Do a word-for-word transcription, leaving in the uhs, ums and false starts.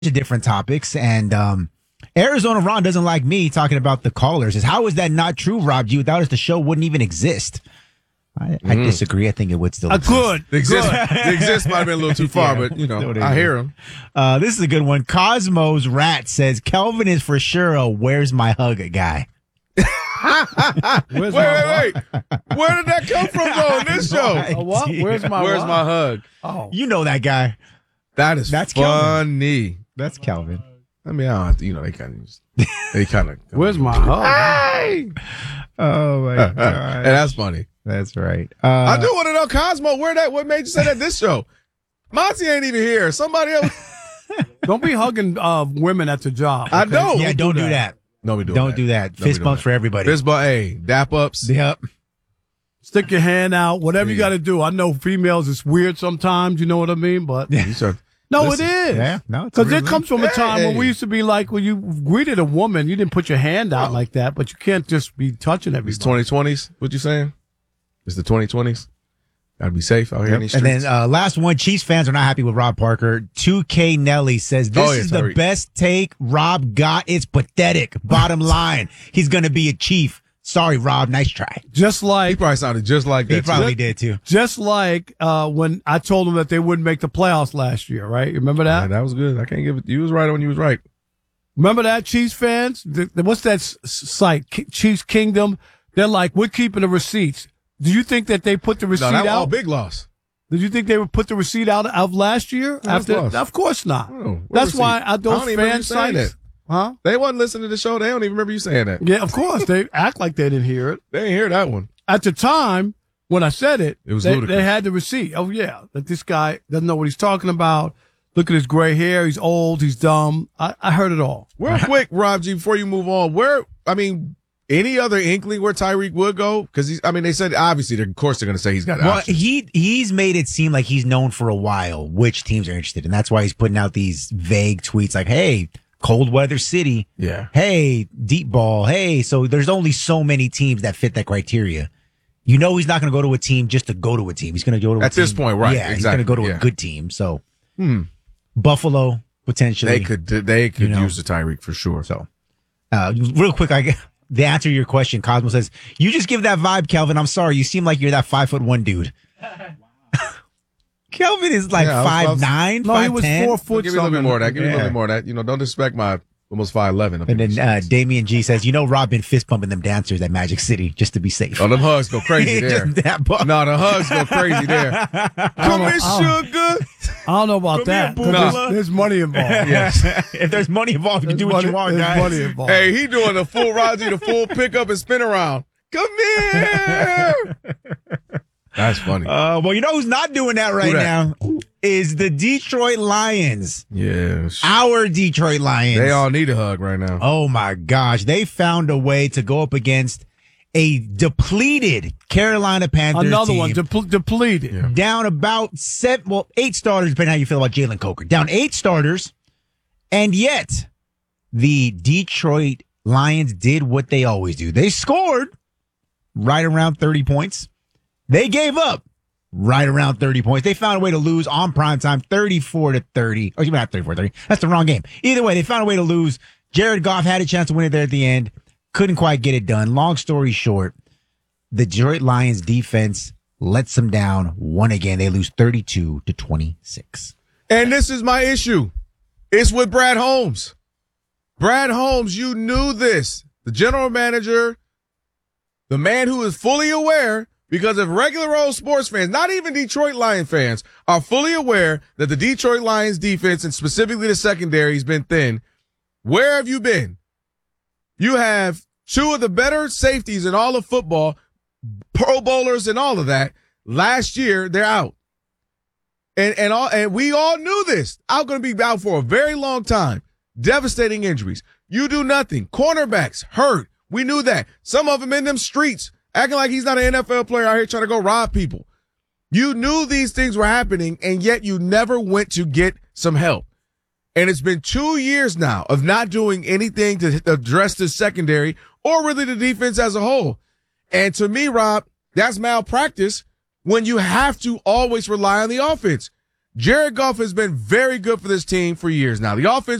of different topics, and um, Arizona Ron doesn't like me talking about the callers. Is how is that not true, Rob G? Without us, the show wouldn't even exist. I, I mm. disagree. I think it would still uh, exist. Good. The exist, the exist might have been a little too far, yeah, but, you know, I hear him. Uh, this is a good one. Cosmos Rat says, Kelvin is for sure a where's my hug guy. wait, wait, wait. Where did that come from, though, in this show? A what? Where's my Where's what? my hug? Oh, you know that guy. That is That's funny. Kelvin. That's Kelvin. I mean, I don't have to, you know, they kind of, they kind of. Where's my hug? Hey! Oh, my God. And that's funny. That's right. Uh, I do want to know, Cosmo, where that, what made you say that this show? Monty ain't even here. Somebody else. Don't be hugging uh, women at the job. Okay? I don't. Yeah, don't do that. No, we do Don't that. do that. Don't Fist bumps that. for everybody. Fist bump, hey, dap ups. Yep. Stick your hand out, whatever yeah. you got to do. I know females, it's weird sometimes, you know what I mean? But You start, no, listen, it is. Yeah, no, it's Because a it real comes from a time Hey. when we used to be like, when you greeted a woman, you didn't put your hand out Oh. like that, but you can't just be touching everybody. It's twenty twenties. What you saying? It's the twenty twenties. Gotta be safe out here in these And streets. then uh, last one, Chiefs fans are not happy with Rob Parker. two K Nelly says, this Oh, yeah, is the sorry. best take Rob got. It's pathetic. Bottom line, he's going to be a Chief. Sorry, Rob. Nice try. Just he like, probably sounded just like that. He probably too. did, too. just like uh, when I told them that they wouldn't make the playoffs last year, right? You remember that? Yeah, that was good. I can't give it. You was right when you was right. Remember that, Chiefs fans? The, the, what's that s- site? K- Chiefs Kingdom. They're like, we're keeping the receipts. Do you think that they put the receipt No, that was all out? big loss. Did you think they would put the receipt out of last year? No, After, lost. of course not. Oh, what That's receipt? why uh, I those don't even remember fan you saying sites. that. Huh? They wasn't listening to the show. They don't even remember you saying that. Yeah, of course. They act like they didn't hear it. They didn't hear that one. At the time, when I said it, It was they, ludicrous. they had the receipt. Oh, yeah, that this guy doesn't know what he's talking about. Look at his gray hair. He's old. He's dumb. I, I heard it all. Real quick, Rob G, before you move on, where, I mean, any other inkling where Tyreek would go? Because he's, I mean, they said, obviously, they're, of course, they're going to say he's got Well, options. he he's made it seem like he's known for a while which teams are interested, and that's why he's putting out these vague tweets like, hey, cold weather city. Yeah. Hey, deep ball. Hey, so there's only so many teams that fit that criteria. You know he's not going to go to a team just to go to a team. He's going to go to a At team. this point, right, Yeah, he's exactly, going to go to yeah. a good team. So Hmm. Buffalo, potentially. They could, they could You know. use the Tyreek for sure. So, uh, real quick, I the answer to your question, Cosmo says, you just give that vibe, Kelvin. I'm sorry. You seem like you're that five foot one dude. Kelvin is like Yeah, I was- I five was- nine, No, he was five ten. four foot Give me a little bit something. more of that. Give me a little Yeah. bit more of that. You know, don't disrespect my almost five eleven. And then uh, Damian G says, you know, Rob been fist pumping them dancers at Magic City just to be safe. Oh, them hugs go crazy there. Just that bu- No, the hugs go crazy there. Come here, Oh. sugar. I don't know about that. here, 'cause Bula. There's, there's money involved. Yes. if there's money involved, you can do what money, you want, there's guys. money involved. Hey, he doing the full Raji, the full pickup and spin around. Come here. That's funny. Uh, well, you know who's not doing that right Who that? now is the Detroit Lions. Yes. Our Detroit Lions. They all need a hug right now. Oh my gosh. They found a way to go up against a depleted Carolina Panthers Another team. one depl- depleted. Yeah. Down about seven, well, eight starters, depending on how you feel about Jalen Coker. Down eight starters. And yet the Detroit Lions did what they always do. They scored right around thirty points. They gave up right around thirty points. They found a way to lose on primetime thirty-four to thirty. Oh, you not thirty-four thirty. That's the wrong game. Either way, they found a way to lose. Jared Goff had a chance to win it there at the end. Couldn't quite get it done. Long story short, the Detroit Lions defense lets them down. One again. They lose thirty-two to twenty-six. And this is my issue. It's with Brad Holmes. Brad Holmes, you knew this. The general manager, the man who is fully aware, because if regular old sports fans, not even Detroit Lion fans, are fully aware that the Detroit Lions defense and specifically the secondary has been thin, where have you been? You have two of the better safeties in all of football, Pro Bowlers and all of that. Last year, they're out. And and all and we all knew this. I'm going to be out for a very long time. Devastating injuries. You do nothing. Cornerbacks hurt. We knew that. Some of them in them streets acting like he's not an N F L player out here trying to go rob people. You knew these things were happening, and yet you never went to get some help. And it's been two years now of not doing anything to address the secondary or really the defense as a whole. And to me, Rob, that's malpractice when you have to always rely on the offense. Jared Goff has been very good for this team for years now. The offense